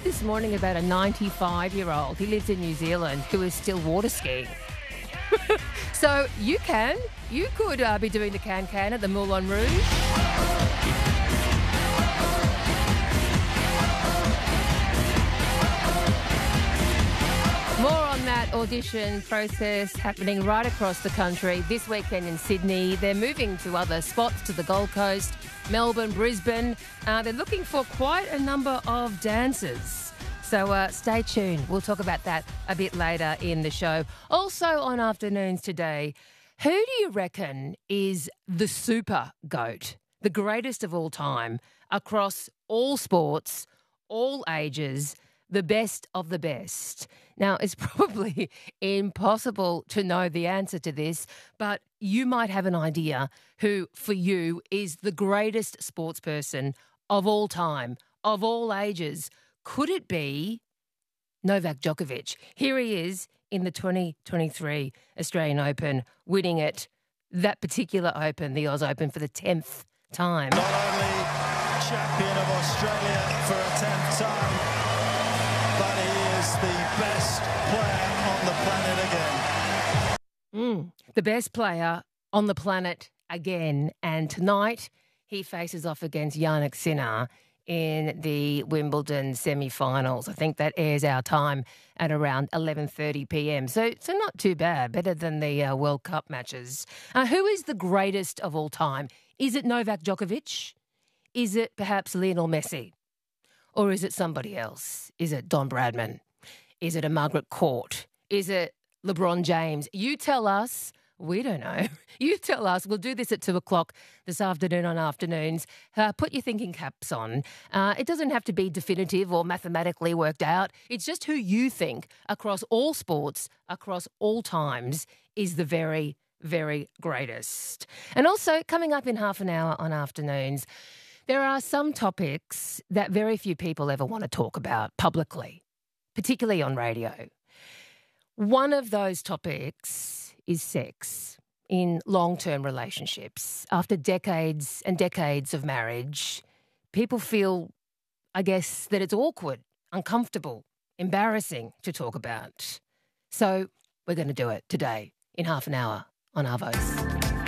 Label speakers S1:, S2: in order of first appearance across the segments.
S1: read this morning about a 95-year-old. He lives in New Zealand who is still water skiing. So you could be doing the can-can at the Moulin Rouge. More on that audition process happening right across the country. This weekend in Sydney, they're moving to other spots, to the Gold Coast, Melbourne, Brisbane. They're looking for quite a number of dancers. So stay tuned. We'll talk about that a bit later in the show. Also on Afternoons today, who do you reckon is the super GOAT, the greatest of all time, across all sports, all ages, the best of the best? Now, it's probably impossible to know the answer to this, but you might have an idea who, for you, is the greatest sports person of all time, of all ages. Could it be Novak Djokovic? Here he is in the 2023 Australian Open, winning it, that particular Open, the Oz Open, for the 10th time.
S2: Not only champion of Australia for a 10th time, but he is the best player on the planet again.
S1: The best player on the planet again. And tonight he faces off against Jannik Sinner in the Wimbledon semi-finals. I think that airs our time at around 11:30 p.m. So not too bad, better than the World Cup matches. Who is the greatest of all time? Is it Novak Djokovic? Is it perhaps Lionel Messi? Or is it somebody else? Is it Don Bradman? Is it a Margaret Court? Is it LeBron James? You tell us. We don't know. You tell us. We'll do this at 2 o'clock this afternoon on Afternoons. Put your thinking caps on. It doesn't have to be definitive or mathematically worked out. It's just who you think across all sports, across all times, is the very, very greatest. And also, coming up in half an hour on Afternoons, there are some topics that very few people ever want to talk about publicly, particularly on radio. One of those topics is sex in long-term relationships. After decades and decades of marriage, people feel, I guess, that it's awkward, uncomfortable, embarrassing to talk about. So we're going to do it today in half an hour on Arvos.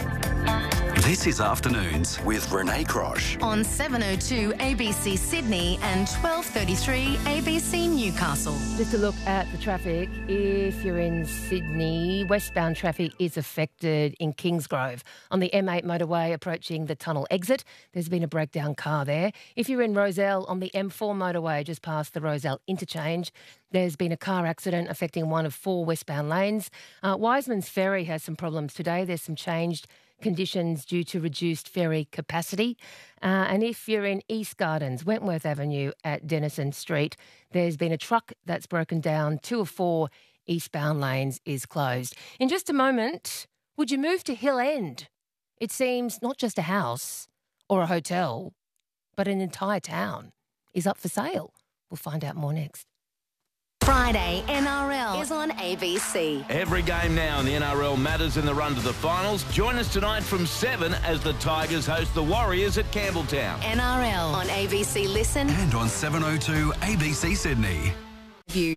S3: This is Afternoons with Renee Crosh
S4: on 702 ABC Sydney and 1233 ABC Newcastle.
S1: Just a look at the traffic. If you're in Sydney, westbound traffic is affected in Kingsgrove on the M8 motorway approaching the tunnel exit. There's been a breakdown car there. If you're in Rozelle on the M4 motorway just past the Rozelle interchange, there's been a car accident affecting one of 4 westbound lanes. Wiseman's Ferry has some problems today. There's some changed conditions due to reduced ferry capacity. And if you're in East Gardens, Wentworth Avenue at Denison Street, there's been a truck that's broken down. 2 of 4 eastbound lanes is closed. In just a moment, would you move to Hill End? It seems not just a house or a hotel, but an entire town is up for sale. We'll find out more next.
S4: Friday NRL is on ABC.
S5: Every game now in the NRL matters in the run to the finals. Join us tonight from 7 as the Tigers host the Warriors at Campbelltown.
S4: NRL on ABC Listen
S3: and on 702 ABC Sydney.
S4: You.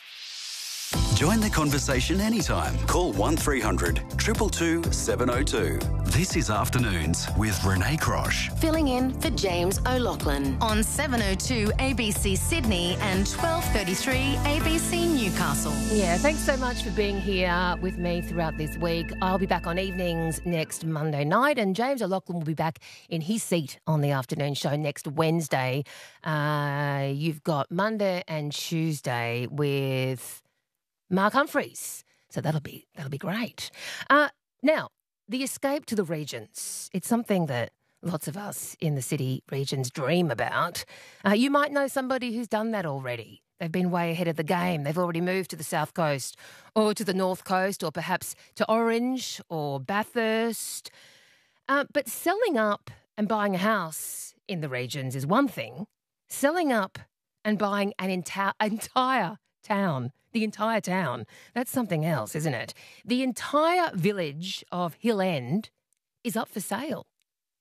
S3: Join the conversation anytime. Call 1300 222 702. This is Afternoons with Renee Crosh.
S4: Filling in for James O'Loughlin on 702 ABC Sydney and 1233 ABC Newcastle.
S1: Yeah, thanks so much for being here with me throughout this week. I'll be back on evenings next Monday night, and James O'Loughlin will be back in his seat on the afternoon show next Wednesday. You've got Monday and Tuesday with Mark Humphreys. So that'll be great. Now, the escape to the regions. It's something that lots of us in the city regions dream about. You might know somebody who's done that already. They've been way ahead of the game. They've already moved to the South Coast or to the North Coast or perhaps to Orange or Bathurst. But selling up and buying a house in the regions is one thing. Selling up and buying an entire town, the entire town, that's something else, isn't it? The entire village of Hill End is up for sale.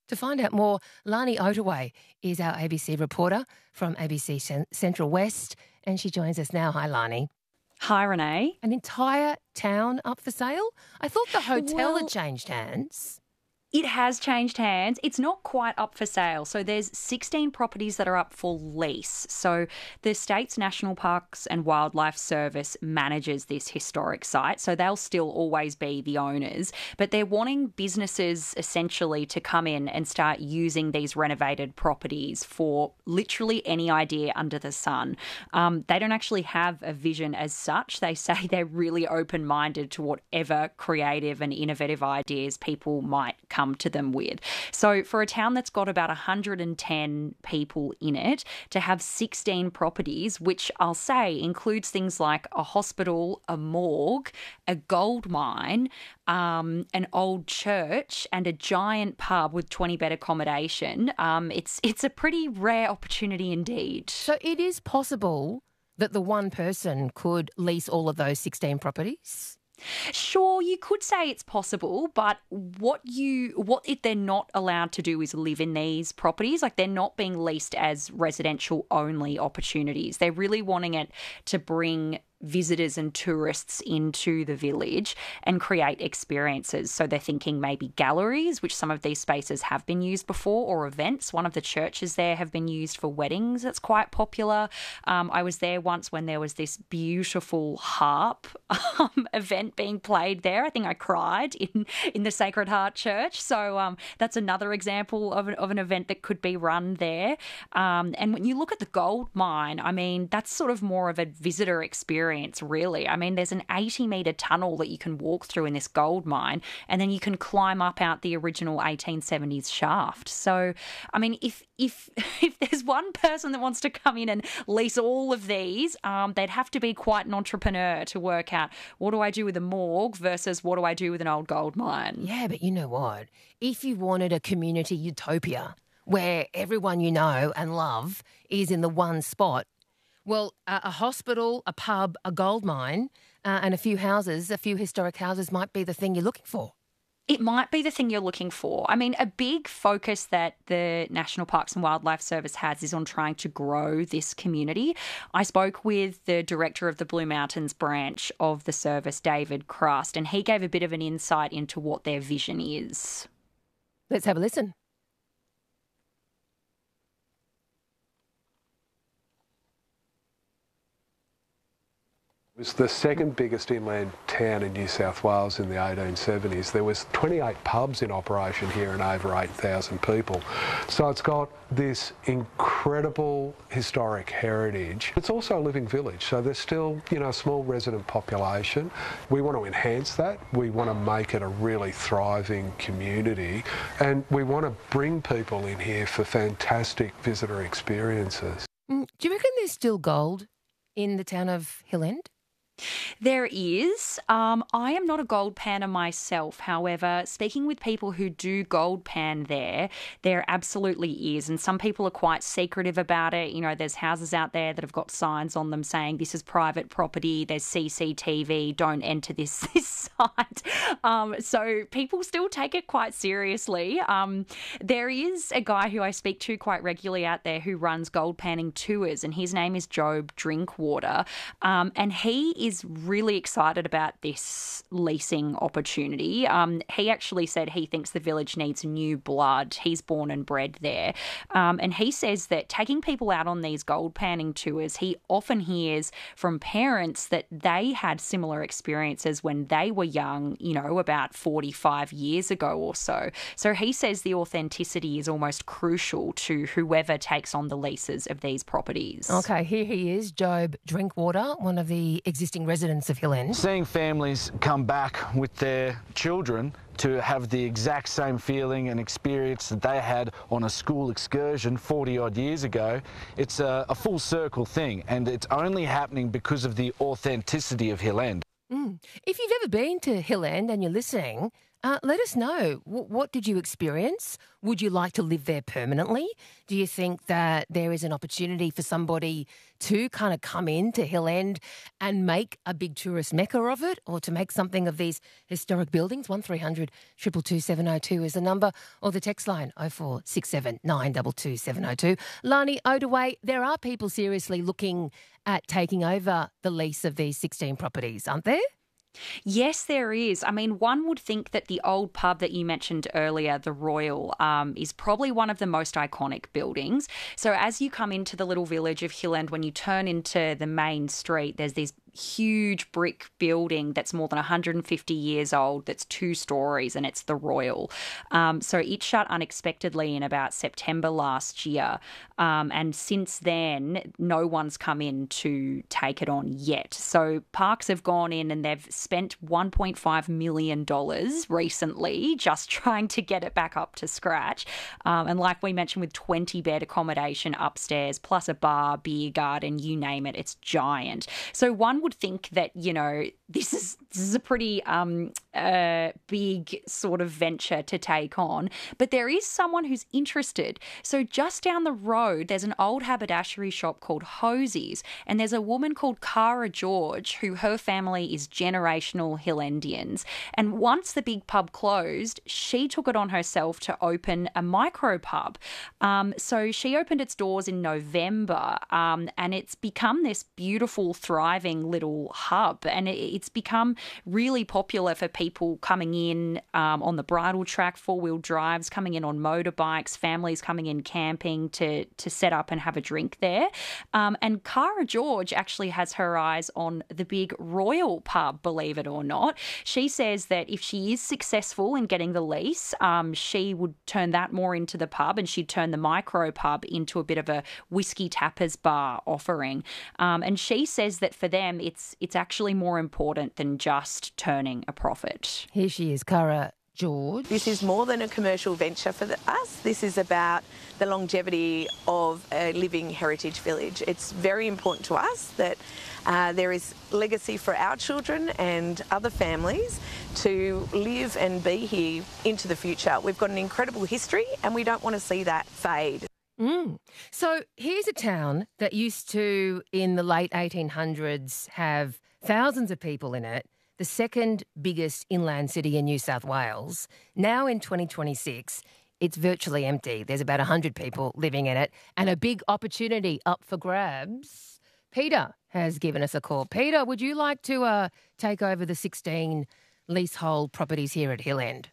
S1: To find out more, Lani Ottaway is our ABC reporter from ABC Central West, and she joins us now. Hi, Lani.
S6: Hi, Renee.
S1: An entire town up for sale? I thought the hotel had changed hands.
S6: It has changed hands. It's not quite up for sale. So there's 16 properties that are up for lease. So the state's National Parks and Wildlife Service manages this historic site. So they'll still always be the owners. But they're wanting businesses essentially to come in and start using these renovated properties for literally any idea under the sun. They don't actually have a vision as such. They say they're really open-minded to whatever creative and innovative ideas people might come to them with. So for a town that's got about 110 people in it, to have 16 properties, which I'll say includes things like a hospital, a morgue, a gold mine, an old church and a giant pub with 20-bed accommodation, it's a pretty rare opportunity indeed.
S1: So it is possible that the one person could lease all of those 16 properties?
S6: Sure, you could say it's possible, but what if they're not allowed to do is live in these properties. Like, they're not being leased as residential only opportunities. They're really wanting it to bring visitors and tourists into the village and create experiences. So they're thinking maybe galleries, which some of these spaces have been used before, or events. One of the churches there have been used for weddings. It's quite popular. I was there once when there was this beautiful harp event being played there. I think I cried in the Sacred Heart Church. So that's another example of an event that could be run there. And when you look at the gold mine, I mean, that's sort of more of a visitor experience, really. I mean, there's an 80-metre tunnel that you can walk through in this gold mine, and then you can climb up out the original 1870s shaft. So, I mean, if there's one person that wants to come in and lease all of these, they'd have to be quite an entrepreneur to work out, what do I do with a morgue versus what do I do with an old gold mine?
S1: Yeah, but you know what? If you wanted a community utopia where everyone you know and love is in the one spot, well, a hospital, a pub, a gold mine, and a few historic houses might be the thing you're looking for.
S6: It might be the thing you're looking for. I mean, a big focus that the National Parks and Wildlife Service has is on trying to grow this community. I spoke with the director of the Blue Mountains branch of the service, David Crust, and he gave a bit of an insight into what their vision is.
S1: Let's have a listen.
S7: It was the second biggest inland town in New South Wales in the 1870s. There was 28 pubs in operation here and over 8,000 people. So it's got this incredible historic heritage. It's also a living village, so there's still, a small resident population. We want to enhance that. We want to make it a really thriving community, and we want to bring people in here for fantastic visitor experiences.
S1: Do you reckon there's still gold in the town of Hill End?
S6: There is. I am not a gold panner myself. However, speaking with people who do gold pan there absolutely is. And some people are quite secretive about it. There's houses out there that have got signs on them saying this is private property. There's CCTV. Don't enter this site. So people still take it quite seriously. There is a guy who I speak to quite regularly out there who runs gold panning tours, and his name is Job Drinkwater. And he is really excited about this leasing opportunity. He actually said he thinks the village needs new blood. He's born and bred there. And he says that taking people out on these gold panning tours, he often hears from parents that they had similar experiences when they were young, about 45 years ago or so. So he says the authenticity is almost crucial to whoever takes on the leases of these properties.
S1: Okay, here he is, Job Drinkwater, one of the existing residents of Hill End.
S8: Seeing families come back with their children to have the exact same feeling and experience that they had on a school excursion 40-odd years ago, it's a full circle thing, and it's only happening because of the authenticity of Hill End.
S1: If you've ever been to Hill End and you're listening, Let us know. What did you experience? Would you like to live there permanently? Do you think that there is an opportunity for somebody to kind of come into Hill End and make a big tourist mecca of it, or to make something of these historic buildings? 1300 222 702 is the number, or the text line 0467 922 702. Lani Odaway, there are people seriously looking at taking over the lease of these 16 properties, aren't there?
S6: Yes, there is. I mean, one would think that the old pub that you mentioned earlier, the Royal, is probably one of the most iconic buildings. So as you come into the little village of Hill End, when you turn into the main street, there's this huge brick building that's more than 150 years old, that's 2 stories, and it's the Royal. So it shut unexpectedly in about September last year. And since then, no one's come in to take it on yet. So Parks have gone in and they've spent $1.5 million recently just trying to get it back up to scratch. And like we mentioned, with 20-bed accommodation upstairs, plus a bar, beer garden, you name it, it's giant. So one would think that, you know, this is a pretty big sort of venture to take on, but there is someone who's interested. So just down the road, there's an old haberdashery shop called Hosie's, and there's a woman called Cara George, who her family is generational Hill Endians. And once the big pub closed, she took it on herself to open a micro pub. So she opened its doors in November, and it's become this beautiful, thriving little hub, and it's become really popular for people coming in on the bridle track, 4-wheel drives, coming in on motorbikes, families coming in camping to set up and have a drink there. And Cara George actually has her eyes on the big Royal pub, believe it or not. She says that if she is successful in getting the lease, she would turn that more into the pub, and she'd turn the micro pub into a bit of a whiskey tappers bar offering. And she says that for them, it's actually more important than just turning a profit.
S1: Here she is, Cara George.
S9: This is more than a commercial venture for us. This is about the longevity of a living heritage village. It's very important to us that there is legacy for our children and other families to live and be here into the future. We've got an incredible history and we don't want to see that fade.
S1: So here's a town that used to, in the late 1800s, have thousands of people in it, the second biggest inland city in New South Wales. Now in 2026, it's virtually empty. There's about 100 people living in it, and a big opportunity up for grabs. Peter has given us a call. Peter, would you like to take over the 16 leasehold properties here at Hill End?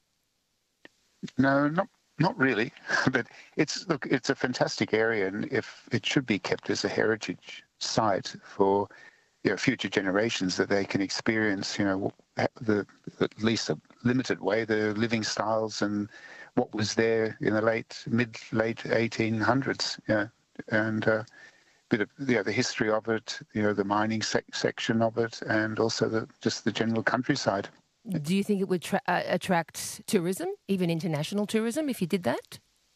S10: No, not really, but it's a fantastic area, and if it should be kept as a heritage site for future generations, that they can experience, at least a limited way, the living styles and what was there in the mid late 1800s, and a bit of the history of it, the mining section of it, and also just the general countryside.
S1: Do you think it would attract tourism, even international tourism, if you did that?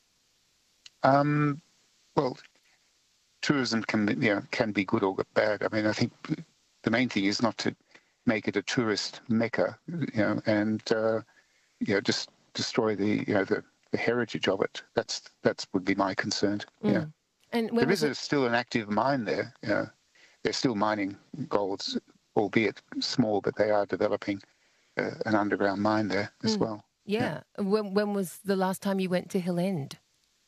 S10: Well, tourism can be good or bad. I mean, I think the main thing is not to make it a tourist mecca, and just destroy the heritage of it. That's would be my concern. Yeah, and there is still an active mine there. They're still mining golds, albeit small, but they are developing an underground mine there as well.
S1: Yeah. When was the last time you went to Hill End?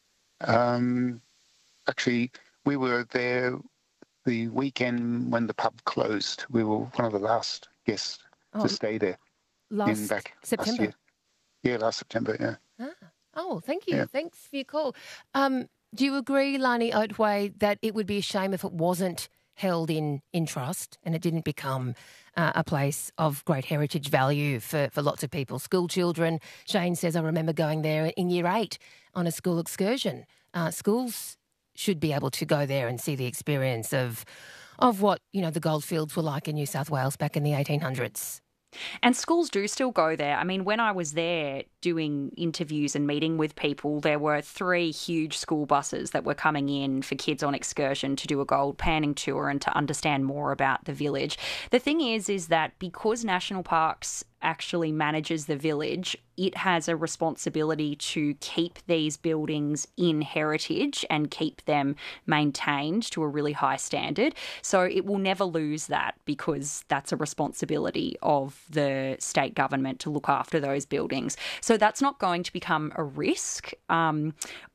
S10: Actually, we were there the weekend when the pub closed. We were one of the last guests to stay there.
S1: Last September?
S10: Last year. Last September, yeah.
S1: Oh, thank you.
S10: Yeah.
S1: Thanks for your call. Do you agree, Lani Otway, that it would be a shame if it wasn't held in trust and it didn't become a place of great heritage value for lots of people? School children, Shane says, I remember going there in year 8 on a school excursion. Schools should be able to go there and see the experience of what, the goldfields were like in New South Wales back in the 1800s.
S6: And schools do still go there. I mean, when I was there doing interviews and meeting with people, there were 3 huge school buses that were coming in for kids on excursion to do a gold panning tour and to understand more about the village. The thing is that because national parks actually manages the village, it has a responsibility to keep these buildings in heritage and keep them maintained to a really high standard. So it will never lose that, because that's a responsibility of the state government to look after those buildings. So that's not going to become a risk. I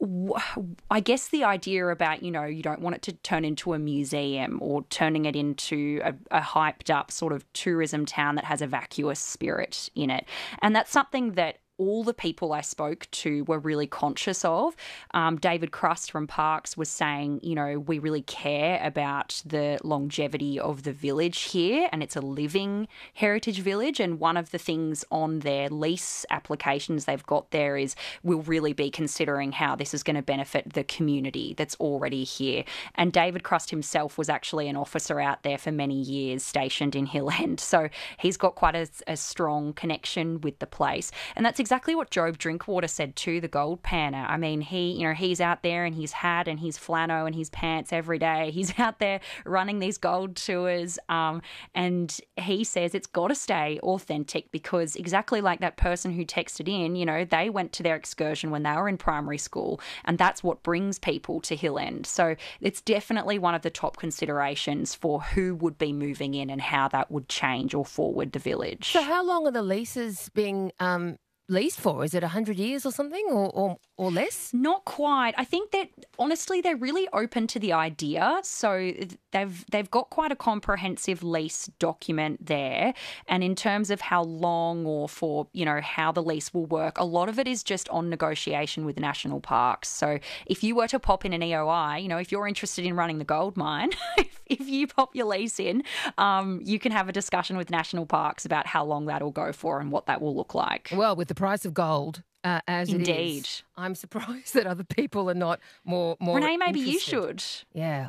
S6: guess the idea about, you don't want it to turn into a museum or turning it into a hyped up sort of tourism town that has a vacuous spirit in it. And that's something that all the people I spoke to were really conscious of. David Crust from Parks was saying, we really care about the longevity of the village here, and it's a living heritage village. And one of the things on their lease applications they've got there is we'll really be considering how this is going to benefit the community that's already here. And David Crust himself was actually an officer out there for many years, stationed in Hill End. So he's got quite a strong connection with the place. And that's exactly what Job Drinkwater said too, the gold panner. I mean, he's out there in his hat and his flannel and his pants every day. He's out there running these gold tours, and he says it's got to stay authentic, because exactly like that person who texted in, they went to their excursion when they were in primary school, and that's what brings people to Hill End. So it's definitely one of the top considerations for who would be moving in and how that would change or forward the village.
S1: So how long are the leases being leased for? Is it 100 years or something, or less?
S6: Not quite. I think that honestly they're really open to the idea. So they've got quite a comprehensive lease document there. And in terms of how long or for, how the lease will work, a lot of it is just on negotiation with national parks. So if you were to pop in an EOI, if you're interested in running the gold mine, if you pop your lease in, you can have a discussion with national parks about how long that'll go for and what that will look like.
S1: Well, with the price of gold as
S6: Indeed.
S1: it is, I'm surprised that other people are not more
S6: Renee, maybe
S1: interested.
S6: you should.
S1: Yeah,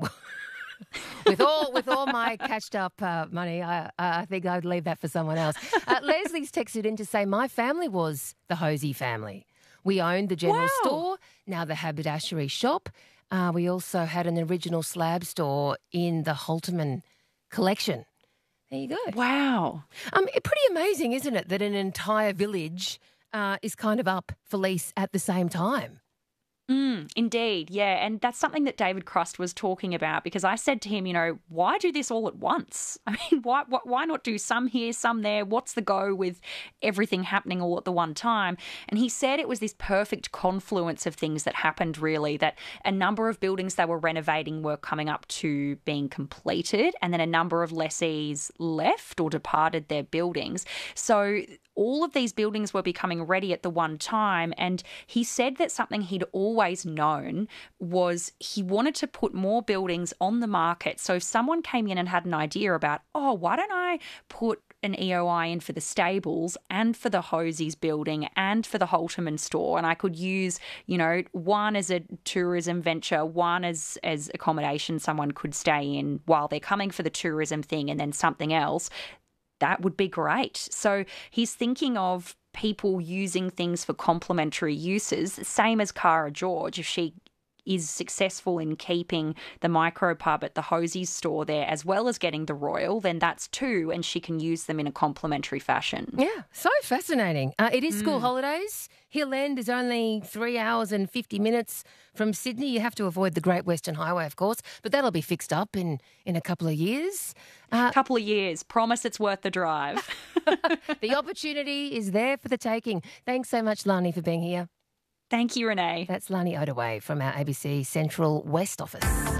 S1: with all my catched up money, I think I'd leave that for someone else. Leslie's texted in to say my family was the Hosey family. We owned the general store, now the haberdashery shop. We also had an original slab store in the Holterman collection. There you go.
S6: Wow.
S1: Pretty amazing, isn't it, that an entire village is kind of up for lease at the same time?
S6: Indeed, yeah. And that's something that David Crust was talking about, because I said to him, why do this all at once? I mean, why not do some here, some there? What's the go with everything happening all at the one time? And he said it was this perfect confluence of things that happened, really, that a number of buildings they were renovating were coming up to being completed, and then a number of lessees left or departed their buildings. So all of these buildings were becoming ready at the one time. And he said that something he'd always known was he wanted to put more buildings on the market. So if someone came in and had an idea about, why don't I put an EOI in for the stables and for the Hosey's building and for the Holterman store, and I could use, one as a tourism venture, one as accommodation someone could stay in while they're coming for the tourism thing, and then something else, that would be great. So he's thinking of people using things for complementary uses, same as Cara George. If she is successful in keeping the micro pub at the Hosey's store there, as well as getting the Royal, then that's two, and she can use them in a complementary fashion.
S1: Yeah, so fascinating. It is school holidays. Hill End is only 3 hours and 50 minutes from Sydney. You have to avoid the Great Western Highway, of course, but that'll be fixed up in a couple of years.
S6: Couple of years. Promise it's worth the drive.
S1: The opportunity is there for the taking. Thanks so much, Lani, for being here.
S6: Thank you, Renee.
S1: That's Lani Odaway from our ABC Central West office.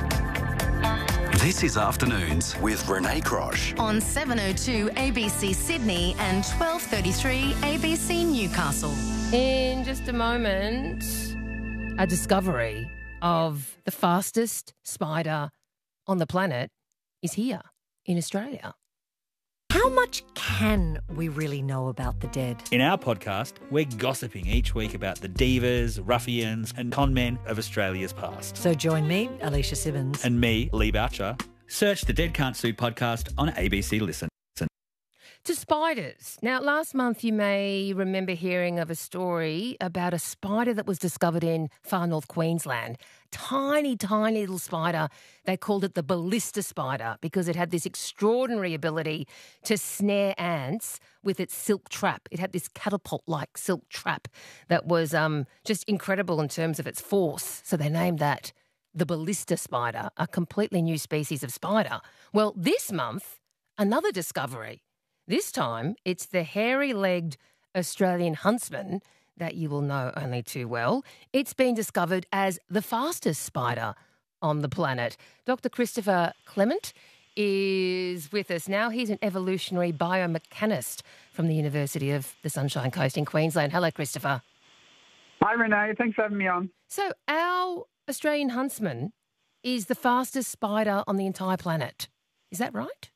S3: This is Afternoons with Renee Crosh
S4: on 702 ABC Sydney and 1233 ABC Newcastle.
S1: In just a moment, a discovery of the fastest spider on the planet is here in Australia.
S11: How much can we really know about the dead?
S12: In our podcast, we're gossiping each week about the divas, ruffians and conmen of Australia's past.
S11: So join me, Alicia Simmons.
S12: And me, Lee Boucher. Search the Dead Can't Sue podcast on ABC Listen.
S1: To spiders. Now, last month you may remember hearing of a story about a spider that was discovered in far north Queensland. Tiny, tiny little spider. They called it the ballista spider because it had this extraordinary ability to snare ants with its silk trap. It had this catapult-like silk trap that was just incredible in terms of its force. So they named that the ballista spider, a completely new species of spider. Well, this month, another discovery. This time, it's the hairy-legged Australian huntsman that you will know only too well. It's been discovered as the fastest spider on the planet. Dr. Christopher Clement is with us now. He's an evolutionary biomechanist from the University of the Sunshine Coast in Queensland. Hello, Christopher.
S13: Hi, Renee. Thanks for having me on.
S1: So our Australian huntsman is the fastest spider on the entire planet. Is that right?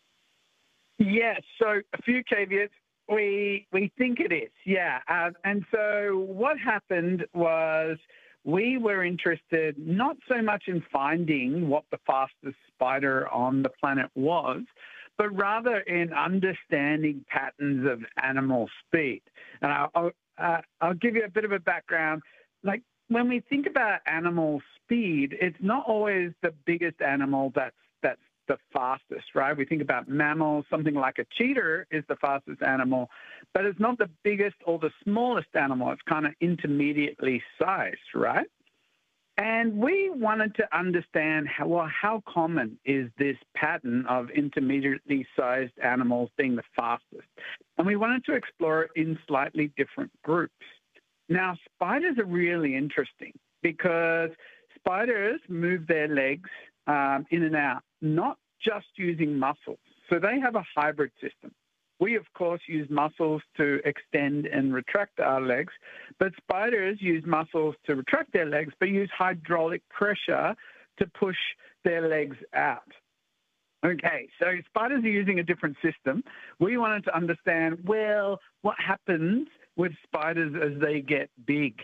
S13: Yes, so a few caveats. We think it is, yeah. And so what happened was we were interested not so much in finding what the fastest spider on the planet was, but rather in understanding patterns of animal speed. And I'll give you a bit of a background. Like when we think about animal speed, it's not always the biggest animal that's the fastest, right? We think about mammals, something like a cheetah is the fastest animal, but it's not the biggest or the smallest animal. It's kind of intermediately sized, right? And we wanted to understand how common is this pattern of intermediately sized animals being the fastest? And we wanted to explore it in slightly different groups. Now, spiders are really interesting because spiders move their legs in and out, not just using muscles. So they have a hybrid system. We, of course, use muscles to extend and retract our legs, but spiders use muscles to retract their legs, but use hydraulic pressure to push their legs out. Okay, so spiders are using a different system. We wanted to understand, well, what happens with spiders as they get big?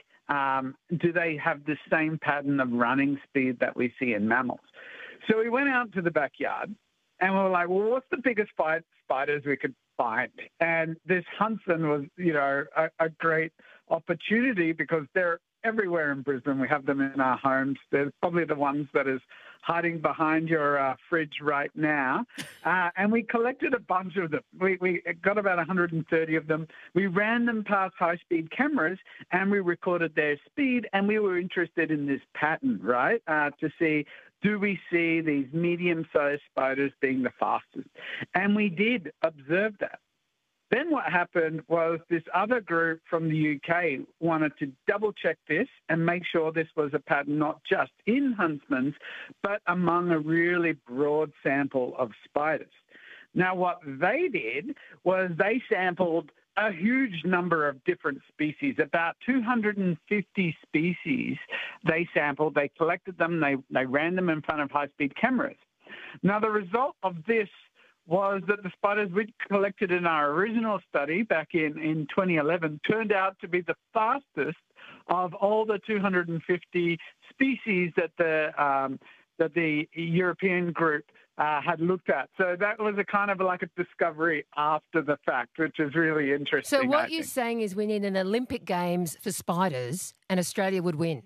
S13: Do they have the same pattern of running speed that we see in mammals? So we went out to the backyard and we were like, well, what's the biggest spiders we could find? And this huntsman was, a great opportunity because they're everywhere in Brisbane. We have them in our homes. They're probably the ones that is hiding behind your fridge right now. And we collected a bunch of them. We got about 130 of them. We ran them past high-speed cameras and we recorded their speed. And we were interested in this pattern, right, to see, do we see these medium-sized spiders being the fastest? And we did observe that. Then what happened was this other group from the UK wanted to double-check this and make sure this was a pattern not just in huntsmans, but among a really broad sample of spiders. Now, what they did was they sampled a huge number of different species, about 250 species they sampled. They collected them, they ran them in front of high-speed cameras. Now, the result of this was that the spiders we collected in our original study back in 2011 turned out to be the fastest of all the 250 species that the European group had looked at. So that was a kind of like a discovery after the fact, which is really interesting.
S1: So what you're saying is we need an Olympic Games for spiders and Australia would win?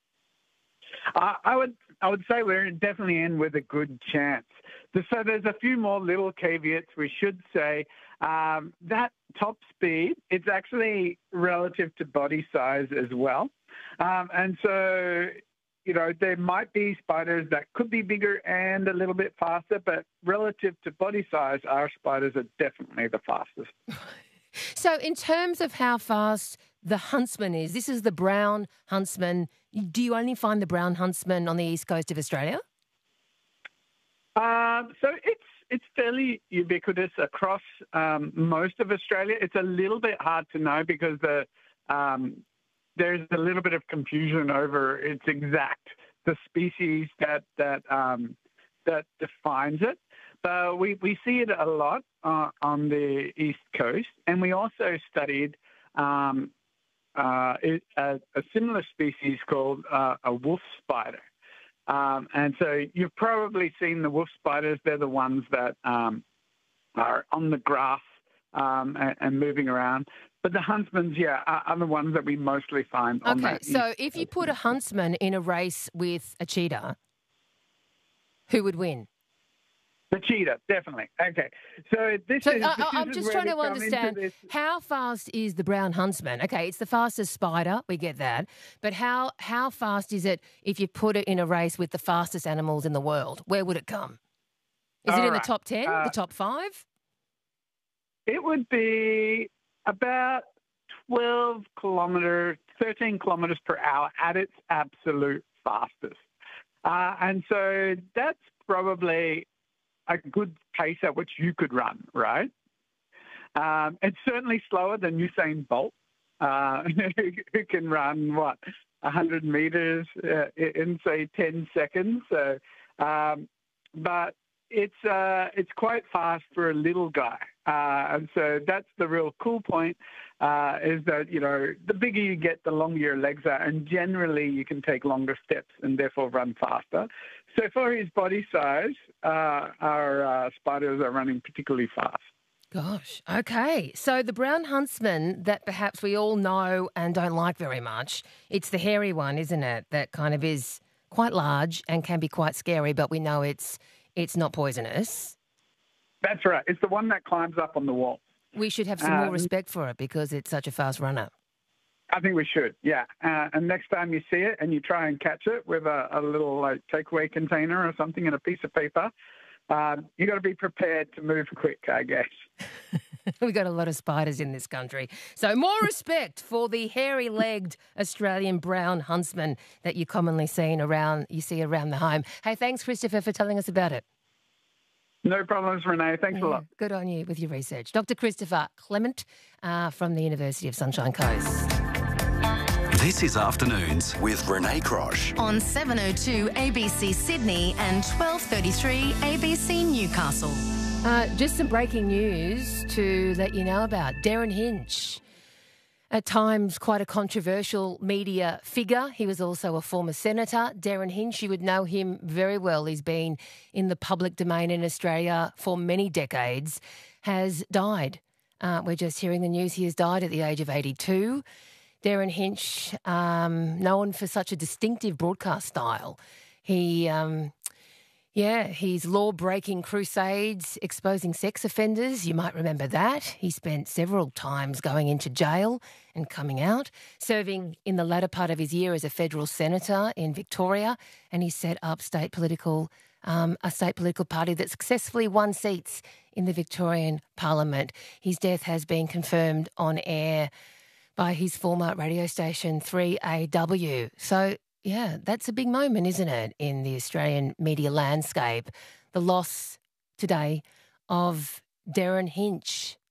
S13: I would say we're definitely in with a good chance. So there's a few more little caveats we should say. That top speed, it's actually relative to body size as well. And so, there might be spiders that could be bigger and a little bit faster, but relative to body size, our spiders are definitely the fastest.
S1: So in terms of how fast the huntsman is, this is the brown huntsman. Do you only find the brown huntsman on the east coast of Australia?
S13: So it's fairly ubiquitous across most of Australia. It's a little bit hard to know because there's a little bit of confusion over the species that defines it. But we see it a lot on the east coast, and we also studied a similar species called a wolf spider. And so you've probably seen the wolf spiders. They're the ones that are on the grass and moving around. But the huntsmans, are the ones that we mostly find on that.
S1: Okay, so if you put a huntsman in a race with a cheetah, who would win?
S13: The cheetah, definitely. Okay, so
S1: I'm just trying to understand, how fast is the brown huntsman? Okay, it's the fastest spider, we get that. But how fast is it if you put it in a race with the fastest animals in the world? Where would it come? Is it in the top 10, the top 5?
S13: It would be about 13 kilometres per hour at its absolute fastest. And so that's probably a good pace at which you could run, right? It's certainly slower than Usain Bolt, who can run, 100 metres in, say, 10 seconds. So, but it's quite fast for a little guy. And so that's the real cool point, is that, the bigger you get, the longer your legs are, and generally you can take longer steps and therefore run faster. So for his body size, our spiders are running particularly fast.
S1: Gosh, okay. So the brown huntsman that perhaps we all know and don't like very much, it's the hairy one, isn't it, that kind of is quite large and can be quite scary, but we know it's not poisonous.
S13: That's right. It's the one that climbs up on the wall.
S1: We should have some more respect for it because it's such a fast runner.
S13: I think we should, yeah. And next time you see it and you try and catch it with a little takeaway container or something and a piece of paper, you got to be prepared to move quick, I guess.
S1: We've got a lot of spiders in this country. So more respect for the hairy-legged Australian brown huntsman that you commonly see around the home. Hey, thanks, Christopher, for telling us about it.
S13: No problems, Renee. Thanks a lot.
S1: Good on you with your research. Dr. Christopher Clement from the University of Sunshine Coast.
S3: This is Afternoons with Renee Crosh.
S4: On 7:02 ABC Sydney and 12:33 ABC Newcastle.
S1: Just some breaking news to let you know about. Derryn Hinch, at times quite a controversial media figure. He was also a former senator. Derryn Hinch, you would know him very well. He's been in the public domain in Australia for many decades, has died. We're just hearing the news. He has died at the age of 82. Derryn Hinch, known for such a distinctive broadcast style. His law-breaking crusades exposing sex offenders, you might remember that. He spent several times going into jail and coming out, serving in the latter part of his year as a federal senator in Victoria, and he set up a state political party that successfully won seats in the Victorian Parliament. His death has been confirmed on air by his former radio station 3AW. So, yeah, that's a big moment, isn't it, in the Australian media landscape? The loss today of Derryn Hinch,